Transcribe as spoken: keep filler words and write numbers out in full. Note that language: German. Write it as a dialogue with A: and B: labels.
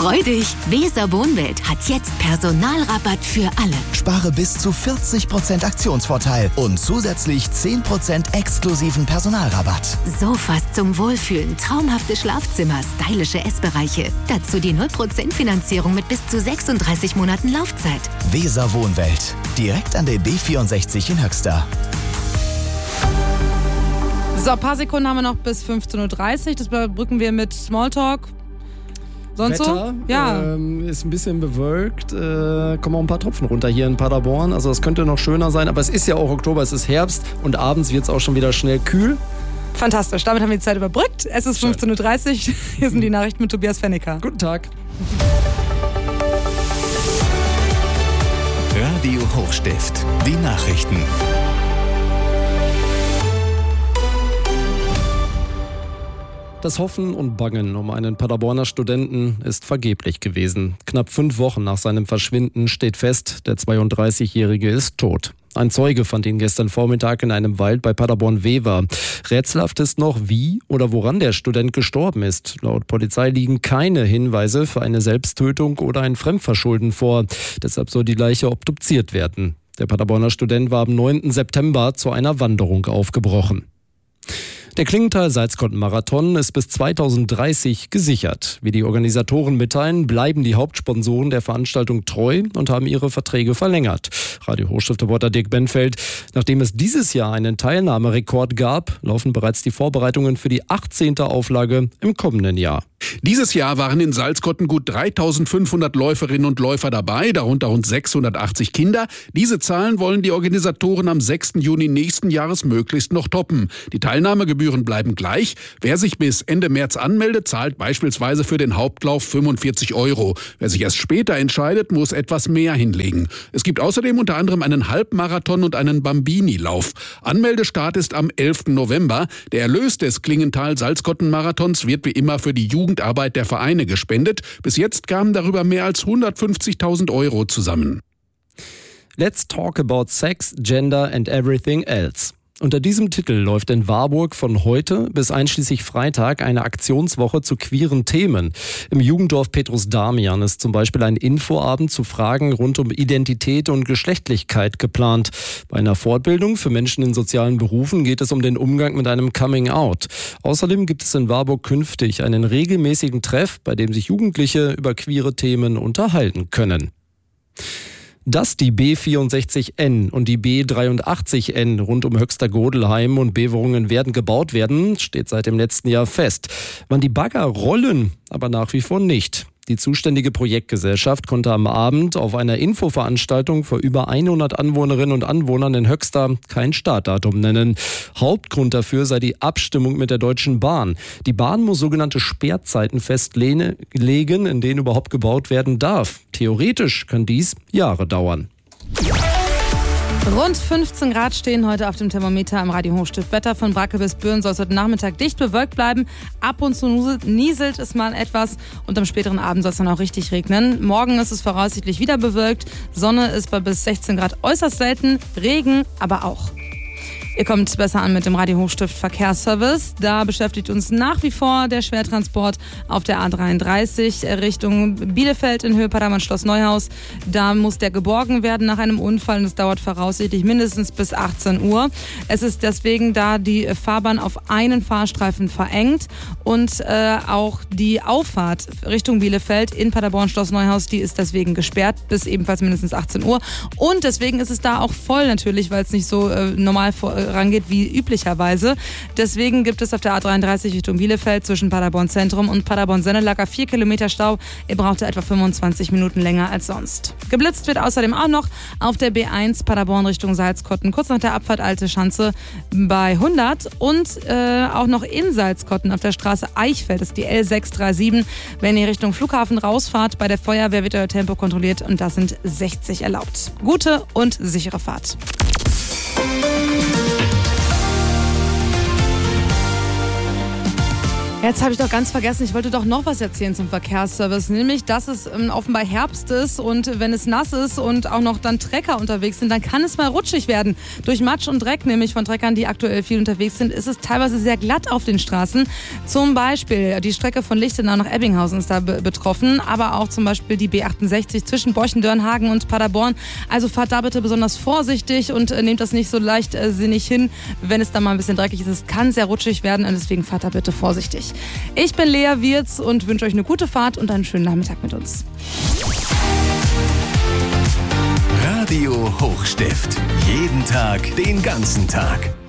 A: Freu dich! Weser Wohnwelt hat jetzt Personalrabatt für alle.
B: Spare bis zu vierzig Prozent Aktionsvorteil und zusätzlich zehn Prozent exklusiven Personalrabatt.
A: Sofas zum Wohlfühlen, traumhafte Schlafzimmer, stylische Essbereiche. Dazu die null Prozent Finanzierung mit bis zu sechsunddreißig Monaten Laufzeit.
B: Weser Wohnwelt. Direkt an der B vierundsechzig in Höxter.
C: So, ein paar Sekunden haben wir noch bis fünfzehn Uhr dreißig. Das überbrücken wir mit Smalltalk. Sonst
D: Wetter,
C: so? Ja.
D: Ähm, ist ein bisschen bewölkt. Äh, kommen auch ein paar Tropfen runter hier in Paderborn. Also das könnte noch schöner sein. Aber es ist ja auch Oktober, es ist Herbst. Und abends wird es auch schon wieder schnell kühl.
C: Fantastisch. Damit haben wir die Zeit überbrückt. Es ist fünfzehn Uhr dreißig. Hier sind die Nachrichten mit Tobias Fennecker.
D: Guten Tag.
B: Radio Hochstift. Die Nachrichten.
D: Das Hoffen und Bangen um einen Paderborner Studenten ist vergeblich gewesen. Knapp fünf Wochen nach seinem Verschwinden steht fest, der zweiunddreißigjährige ist tot. Ein Zeuge fand ihn gestern Vormittag in einem Wald bei Paderborn-Wever. Rätselhaft ist noch, wie oder woran der Student gestorben ist. Laut Polizei liegen keine Hinweise für eine Selbsttötung oder ein Fremdverschulden vor. Deshalb soll die Leiche obduziert werden. Der Paderborner Student war am neunten September zu einer Wanderung aufgebrochen. Der Klingenthal-Salzkotten-Marathon ist bis zweitausenddreißig gesichert. Wie die Organisatoren mitteilen, bleiben die Hauptsponsoren der Veranstaltung treu und haben ihre Verträge verlängert. Radio Hochstift-Reporter Dirk Benfeld. Nachdem es dieses Jahr einen Teilnahmerekord gab, laufen bereits die Vorbereitungen für die achtzehnte Auflage im kommenden Jahr.
E: Dieses Jahr waren in Salzkotten gut dreitausendfünfhundert Läuferinnen und Läufer dabei, darunter rund sechshundertachtzig Kinder. Diese Zahlen wollen die Organisatoren am sechsten Juni nächsten Jahres möglichst noch toppen. Die Teilnahmegebühren bleiben gleich. Wer sich bis Ende März anmeldet, zahlt beispielsweise für den Hauptlauf fünfundvierzig Euro. Wer sich erst später entscheidet, muss etwas mehr hinlegen. Es gibt außerdem unter anderem einen Halbmarathon und einen Bambini-Lauf. Anmeldestart ist am elften November. Der Erlös des Klingenthal-Salzkotten-Marathons wird wie immer für die Jugendarbeit der Vereine gespendet. Bis jetzt kamen darüber mehr als hundertfünfzigtausend Euro zusammen.
D: Let's talk about sex, gender and everything else. Unter diesem Titel läuft in Warburg von heute bis einschließlich Freitag eine Aktionswoche zu queeren Themen. Im Jugenddorf Petrus Damian ist zum Beispiel ein Infoabend zu Fragen rund um Identität und Geschlechtlichkeit geplant. Bei einer Fortbildung für Menschen in sozialen Berufen geht es um den Umgang mit einem Coming-out. Außerdem gibt es in Warburg künftig einen regelmäßigen Treff, bei dem sich Jugendliche über queere Themen unterhalten können. Dass die B vierundsechzig N und die B dreiundachtzig N rund um Höxter-Godelheim und Beverungen werden gebaut werden, steht seit dem letzten Jahr fest. Wann die Bagger rollen, aber nach wie vor nicht. Die zuständige Projektgesellschaft konnte am Abend auf einer Infoveranstaltung vor über hundert Anwohnerinnen und Anwohnern in Höxter kein Startdatum nennen. Hauptgrund dafür sei die Abstimmung mit der Deutschen Bahn. Die Bahn muss sogenannte Sperrzeiten festlegen, in denen überhaupt gebaut werden darf. Theoretisch kann dies Jahre dauern.
C: Rund fünfzehn Grad stehen heute auf dem Thermometer im Radio Hochstift. Wetter von Bracke bis Büren soll es heute Nachmittag dicht bewölkt bleiben. Ab und zu nieselt es mal etwas und am späteren Abend soll es dann auch richtig regnen. Morgen ist es voraussichtlich wieder bewölkt. Sonne ist bei bis sechzehn Grad äußerst selten. Regen aber auch. Ihr kommt besser an mit dem Radio Hochstift Verkehrsservice. Da beschäftigt uns nach wie vor der Schwertransport auf der A dreiunddreißig Richtung Bielefeld in Höhe Paderborn-Schloss Neuhaus. Da muss der geborgen werden nach einem Unfall und es dauert voraussichtlich mindestens bis achtzehn Uhr. Es ist deswegen da die Fahrbahn auf einen Fahrstreifen verengt und äh, auch die Auffahrt Richtung Bielefeld in Paderborn-Schloss Neuhaus, die ist deswegen gesperrt bis ebenfalls mindestens achtzehn Uhr. Und deswegen ist es da auch voll natürlich, weil es nicht so äh, normal vor rangeht wie üblicherweise. Deswegen gibt es auf der A dreiunddreißig Richtung Bielefeld zwischen Paderborn Zentrum und Paderborn-Sennelacker vier Kilometer Stau. Ihr braucht etwa fünfundzwanzig Minuten länger als sonst. Geblitzt wird außerdem auch noch auf der B eins Paderborn Richtung Salzkotten, kurz nach der Abfahrt Alte Schanze bei hundert und äh, auch noch in Salzkotten auf der Straße Eichfeld, das ist die L sechs drei sieben. Wenn ihr Richtung Flughafen rausfahrt, bei der Feuerwehr wird euer Tempo kontrolliert und da sind sechzig erlaubt. Gute und sichere Fahrt. Jetzt habe ich doch ganz vergessen, ich wollte doch noch was erzählen zum Verkehrsservice, nämlich, dass es ähm, offenbar Herbst ist und wenn es nass ist und auch noch dann Trecker unterwegs sind, dann kann es mal rutschig werden. Durch Matsch und Dreck, nämlich von Treckern, die aktuell viel unterwegs sind, ist es teilweise sehr glatt auf den Straßen. Zum Beispiel die Strecke von Lichtenau nach Ebbinghausen ist da be- betroffen, aber auch zum Beispiel die B achtundsechzig zwischen Borchen-Dörnhagen und Paderborn. Also fahrt da bitte besonders vorsichtig und äh, nehmt das nicht so leichtsinnig hin, wenn es da mal ein bisschen dreckig ist. Es kann sehr rutschig werden und deswegen fahrt da bitte vorsichtig. Ich bin Lea Wirz und wünsche euch eine gute Fahrt und einen schönen Nachmittag mit uns.
F: Radio Hochstift. Jeden Tag, den ganzen Tag.